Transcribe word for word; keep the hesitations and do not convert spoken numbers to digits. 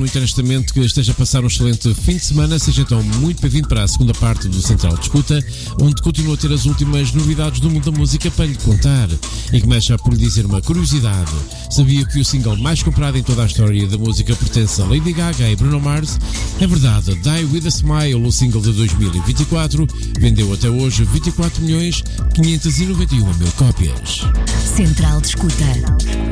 muito honestamente que esteja a passar um excelente fim de semana. Seja então muito bem-vindo para a segunda parte do Central de Escuta, onde continuo a ter as últimas novidades do mundo da música para lhe contar. E começa por lhe dizer uma curiosidade. Sabia que o single mais comprado em toda a história da música pertence a Lady Gaga e Bruno Mars? É verdade, Die With A Smile, o single de dois mil e vinte e quatro, vendeu até hoje vinte e quatro milhões quinhentos e noventa e um mil cópias. Central de Escuta.